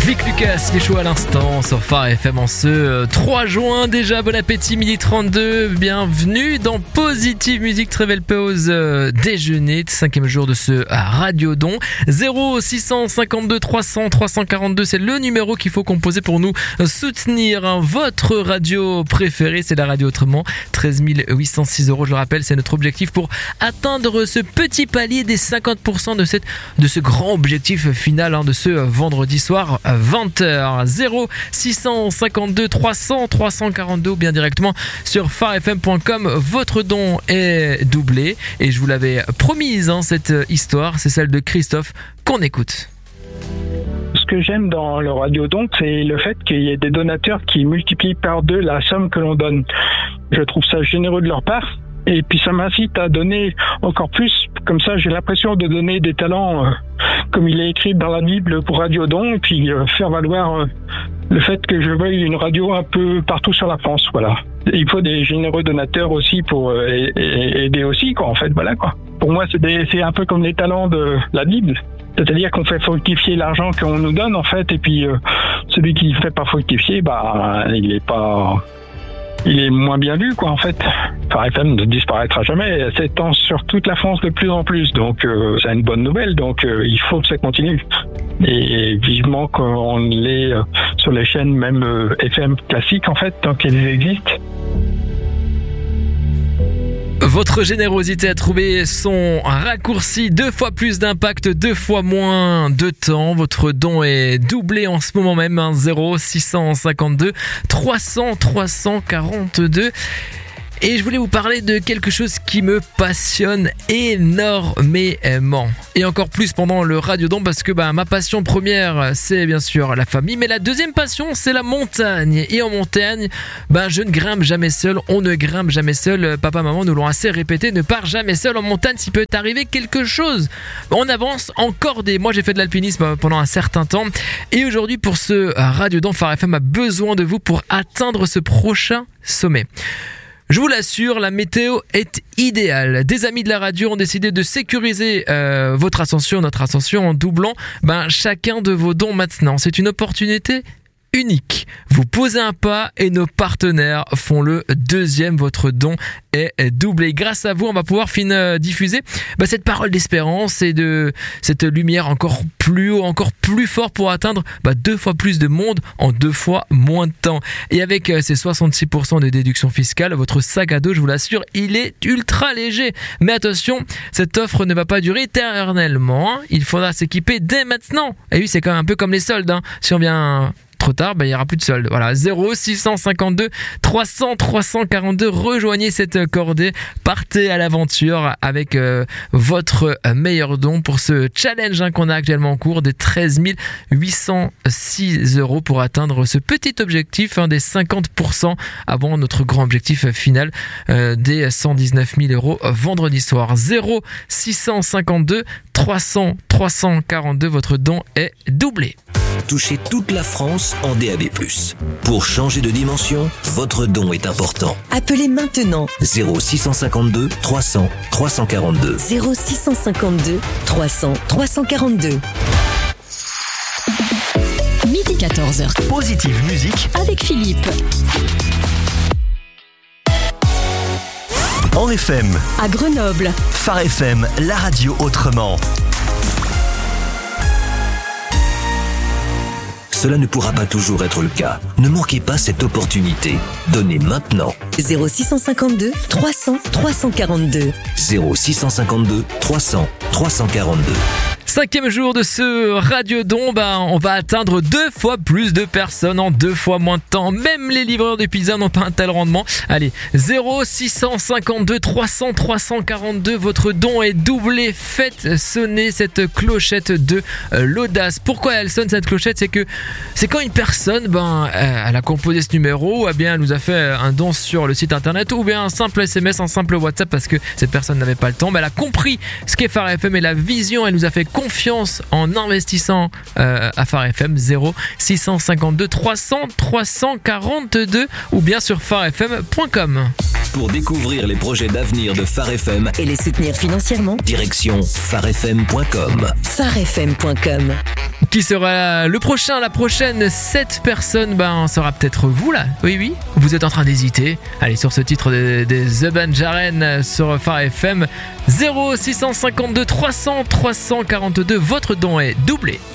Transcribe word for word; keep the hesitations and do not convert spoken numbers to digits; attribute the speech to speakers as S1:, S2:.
S1: Vic Lucas, il est chaud à l'instant sur Phare F M en ce trois juin déjà. Bon appétit, midi trente-deux. Bienvenue dans Positive Musique. Très belle pause euh, déjeuner, cinquième jour de ce euh, Radiodon. zéro six cent cinquante-deux trois cents trois cent quarante-deux, c'est le numéro qu'il faut composer pour nous soutenir hein, votre radio préférée. C'est la radio autrement. treize mille huit cent six euros, je le rappelle, c'est notre objectif pour atteindre ce petit palier des cinquante pour cent de, cette, de ce grand objectif final hein, de ce vendredi soir. vingt heures. zéro six cent cinquante-deux trois cents trois cent quarante-deux ou bien directement sur phare f m point com. Votre don est doublé et je vous l'avais promise hein, cette histoire, c'est celle de Christophe qu'on écoute.
S2: Ce que j'aime dans le Radiodon, c'est le fait qu'il y ait des donateurs qui multiplient par deux la somme que l'on donne. Je trouve ça généreux de leur part. Et puis ça m'incite à donner encore plus. Comme ça, j'ai l'impression de donner des talents, euh, comme il est écrit dans la Bible pour Radiodon, et puis euh, faire valoir euh, le fait que je veuille une radio un peu partout sur la France. Voilà. Et il faut des généreux donateurs aussi pour euh, aider aussi, quoi. En fait, voilà quoi. Pour moi, c'est, des, c'est un peu comme les talents de la Bible. C'est-à-dire qu'on fait fructifier l'argent qu'on nous donne, en fait, et puis euh, celui qui ne fait pas fructifier, bah, il est pas... il est moins bien vu, quoi, en fait. Phare F M ne disparaîtra jamais. Elle s'étend sur toute la France de plus en plus. Donc, euh, c'est une bonne nouvelle. Donc, euh, il faut que ça continue. Et, et vivement qu'on l'ait euh, sur les chaînes, même euh, F M classiques, en fait, tant qu'elles existent.
S1: Votre générosité a trouvé son raccourci, deux fois plus d'impact, deux fois moins de temps. Votre don est doublé en ce moment même, hein, zéro six cent cinquante-deux trois cents trois cent quarante-deux. Et je voulais vous parler de quelque chose qui me passionne énormément. Et encore plus pendant le Radiodon parce que bah, ma passion première, c'est bien sûr la famille. Mais la deuxième passion, c'est la montagne. Et en montagne, bah, je ne grimpe jamais seul. On ne grimpe jamais seul. Papa, maman nous l'ont assez répété. Ne pars jamais seul en montagne s'il peut t'arriver quelque chose. On avance en cordée. Moi, j'ai fait de l'alpinisme pendant un certain temps. Et aujourd'hui, pour ce Radiodon, Phare F M a besoin de vous pour atteindre ce prochain sommet. Je vous l'assure, la météo est idéale. Des amis de la radio ont décidé de sécuriser euh, votre ascension, notre ascension en doublant ben, chacun de vos dons maintenant. C'est une opportunité unique. Vous posez un pas et nos partenaires font le deuxième. Votre don est doublé. Grâce à vous, on va pouvoir fin, diffuser bah, cette parole d'espérance et de cette lumière encore plus haut, encore plus fort pour atteindre bah, deux fois plus de monde en deux fois moins de temps. Et avec euh, ces soixante-six pour cent de déduction fiscale, votre sac à dos, je vous l'assure, il est ultra léger. Mais attention, cette offre ne va pas durer éternellement. Hein. Il faudra s'équiper dès maintenant. Et oui, c'est quand même un peu comme les soldes. Hein. Si on vient... trop tard, bah, il n'y aura plus de solde. Voilà, zéro six cent cinquante-deux trois cents trois cent quarante-deux. Rejoignez cette cordée. Partez à l'aventure avec euh, votre meilleur don pour ce challenge hein, qu'on a actuellement en cours des treize mille huit cent six euros pour atteindre ce petit objectif hein, des cinquante pour cent avant notre grand objectif final euh, des cent dix-neuf mille euros vendredi soir. zéro six cent cinquante-deux trois cents trois cent quarante-deux. Votre don est doublé.
S3: Touchez toute la France en D A B plus. Pour changer de dimension, votre don est important.
S4: Appelez maintenant
S3: zéro six cent cinquante-deux trois cents trois cent quarante-deux.
S4: zéro six cent cinquante-deux trois cents trois cent quarante-deux. Midi quatorze heures.
S5: Positive Musique
S4: avec Philippe.
S5: En F M.
S4: À Grenoble.
S5: Phare F M, la radio autrement.
S3: Cela ne pourra pas toujours être le cas. Ne manquez pas cette opportunité. Donnez maintenant.
S4: zéro six cent cinquante-deux trois cents trois cent quarante-deux.
S3: zéro six cent cinquante-deux trois cents trois cent quarante-deux.
S1: Cinquième jour de ce Radiodon, bah, on va atteindre deux fois plus de personnes en deux fois moins de temps. Même les livreurs de pizza n'ont pas un tel rendement. Allez, zéro six cent cinquante-deux trois cents trois cent quarante-deux, votre don est doublé. Faites sonner cette clochette de euh, l'audace. Pourquoi elle sonne cette clochette? C'est que c'est quand une personne, ben, euh, elle a composé ce numéro, ou bien elle nous a fait un don sur le site internet, ou bien un simple S M S, un simple WhatsApp, parce que cette personne n'avait pas le temps. Ben, elle a compris ce qu'est Phare F M et la vision. Elle nous a fait confiance en investissant euh, à Phare F M. Zéro six cent cinquante-deux trois cents trois cent quarante-deux ou bien sur phare f m point com.
S3: Pour découvrir les projets d'avenir de Phare F M
S4: et les soutenir financièrement,
S3: direction phare f m point com.
S4: phare f m point com.
S1: Qui sera le prochain, la prochaine? Cette personne, ben, sera peut-être vous là. Oui, oui, vous êtes en train d'hésiter. Allez sur ce titre des, des The Banjaren sur Phare F M. zéro six cent cinquante-deux trois cents trois cent quarante-deux. Votre don est doublé.